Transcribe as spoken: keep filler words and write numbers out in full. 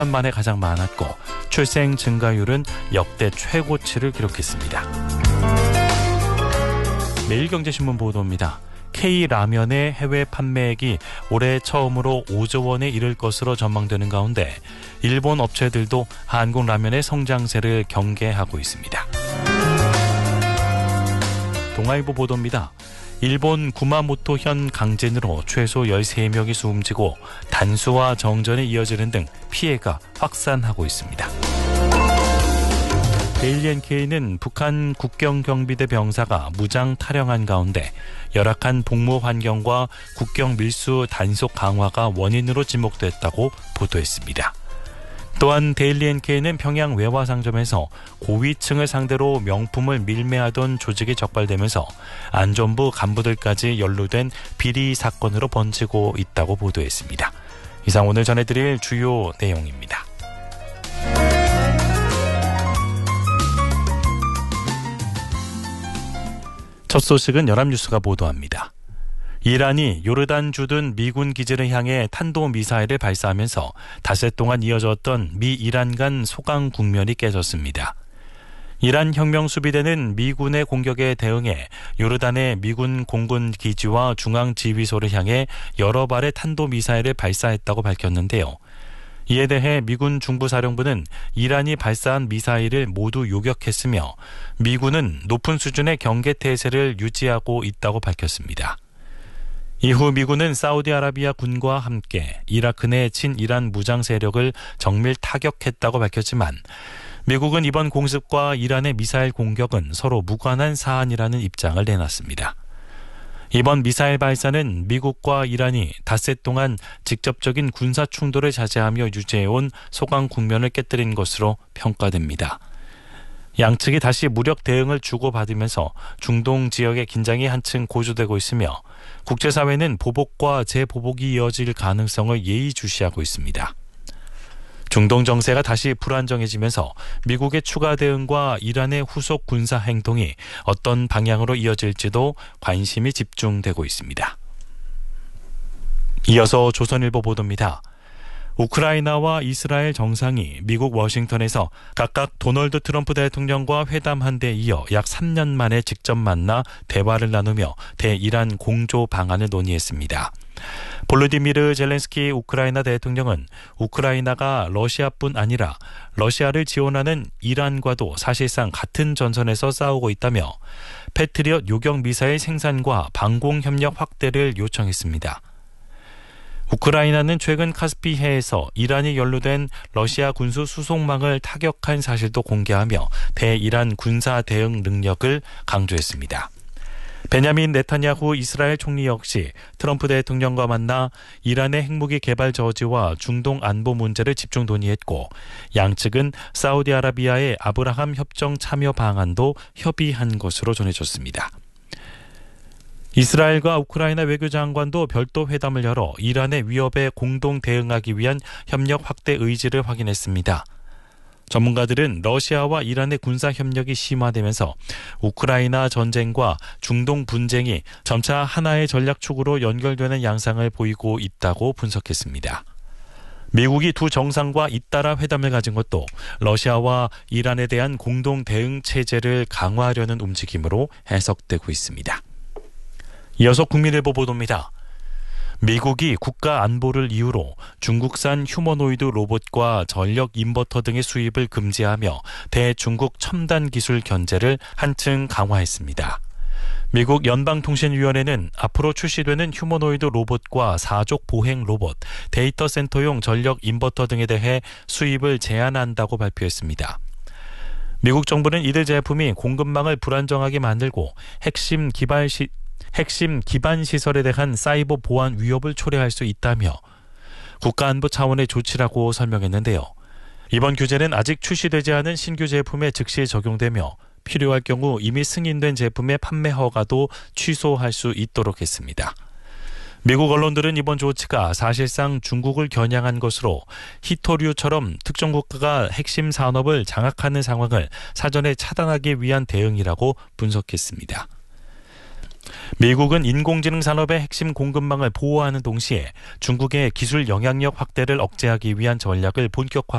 만에 가장 많았고 출생 증가율은 역대 최고치를 기록했습니다. 매일경제신문 보도입니다. K라면의 해외 판매액이 올해 처음으로 오조 원에 이를 것으로 전망되는 가운데 일본 업체들도 한국 라면의 성장세를 경계하고 있습니다. 동아일보 보도입니다. 일본 구마모토현 강진으로 최소 열세 명이 숨지고 단수와 정전이 이어지는 등 피해가 확산하고 있습니다. 데일리 엔케이는 북한 국경경비대 병사가 무장 탈영한 가운데 열악한 복무 환경과 국경 밀수 단속 강화가 원인으로 지목됐다고 보도했습니다. 또한 데일리 엔케이는 평양 외화상점에서 고위층을 상대로 명품을 밀매하던 조직이 적발되면서 안전부 간부들까지 연루된 비리 사건으로 번지고 있다고 보도했습니다. 이상 오늘 전해드릴 주요 내용입니다. 첫 소식은 연합뉴스가 보도합니다. 이란이 요르단 주둔 미군 기지를 향해 탄도미사일을 발사하면서 닷새 동안 이어졌던 미 이란 간 소강 국면이 깨졌습니다. 이란 혁명수비대는 미군의 공격에 대응해 요르단의 미군 공군 기지와 중앙지휘소를 향해 여러 발의 탄도미사일을 발사했다고 밝혔는데요. 이에 대해 미군 중부사령부는 이란이 발사한 미사일을 모두 요격했으며 미군은 높은 수준의 경계태세를 유지하고 있다고 밝혔습니다. 이후 미군은 사우디아라비아 군과 함께 이라크 내 친이란 무장 세력을 정밀 타격했다고 밝혔지만 미국은 이번 공습과 이란의 미사일 공격은 서로 무관한 사안이라는 입장을 내놨습니다. 이번 미사일 발사는 미국과 이란이 닷새 동안 직접적인 군사 충돌을 자제하며 유지해온 소강 국면을 깨뜨린 것으로 평가됩니다. 양측이 다시 무력 대응을 주고받으면서 중동 지역의 긴장이 한층 고조되고 있으며 국제사회는 보복과 재보복이 이어질 가능성을 예의주시하고 있습니다. 중동 정세가 다시 불안정해지면서 미국의 추가 대응과 이란의 후속 군사 행동이 어떤 방향으로 이어질지도 관심이 집중되고 있습니다. 이어서 조선일보 보도입니다. 우크라이나와 이스라엘 정상이 미국 워싱턴에서 각각 도널드 트럼프 대통령과 회담한 데 이어 약 삼 년 만에 직접 만나 대화를 나누며 대이란 공조 방안을 논의했습니다. 볼로디미르 젤렌스키 우크라이나 대통령은 우크라이나가 러시아뿐 아니라 러시아를 지원하는 이란과도 사실상 같은 전선에서 싸우고 있다며 패트리엇 요격 미사일 생산과 방공 협력 확대를 요청했습니다. 우크라이나는 최근 카스피해에서 이란이 연루된 러시아 군수 수송망을 타격한 사실도 공개하며 대이란 군사 대응 능력을 강조했습니다. 베냐민 네타냐후 이스라엘 총리 역시 트럼프 대통령과 만나 이란의 핵무기 개발 저지와 중동 안보 문제를 집중 논의했고 양측은 사우디아라비아의 아브라함 협정 참여 방안도 협의한 것으로 전해졌습니다. 이스라엘과 우크라이나 외교장관도 별도 회담을 열어 이란의 위협에 공동 대응하기 위한 협력 확대 의지를 확인했습니다. 전문가들은 러시아와 이란의 군사 협력이 심화되면서 우크라이나 전쟁과 중동 분쟁이 점차 하나의 전략축으로 연결되는 양상을 보이고 있다고 분석했습니다. 미국이 두 정상과 잇따라 회담을 가진 것도 러시아와 이란에 대한 공동 대응 체제를 강화하려는 움직임으로 해석되고 있습니다. 이어서 국민일보 보도입니다. 미국이 국가 안보를 이유로 중국산 휴머노이드 로봇과 전력 인버터 등의 수입을 금지하며 대중국 첨단 기술 견제를 한층 강화했습니다. 미국 연방통신위원회는 앞으로 출시되는 휴머노이드 로봇과 사족 보행 로봇, 데이터 센터용 전력 인버터 등에 대해 수입을 제한한다고 발표했습니다. 미국 정부는 이들 제품이 공급망을 불안정하게 만들고 핵심 기반 시 핵심 기반 시설에 대한 사이버 보안 위협을 초래할 수 있다며 국가안보 차원의 조치라고 설명했는데요. 이번 규제는 아직 출시되지 않은 신규 제품에 즉시 적용되며 필요할 경우 이미 승인된 제품의 판매 허가도 취소할 수 있도록 했습니다. 미국 언론들은 이번 조치가 사실상 중국을 겨냥한 것으로 히토류처럼 특정 국가가 핵심 산업을 장악하는 상황을 사전에 차단하기 위한 대응이라고 분석했습니다. 미국은 인공지능 산업의 핵심 공급망을 보호하는 동시에 중국의 기술 영향력 확대를 억제하기 위한 전략을 본격화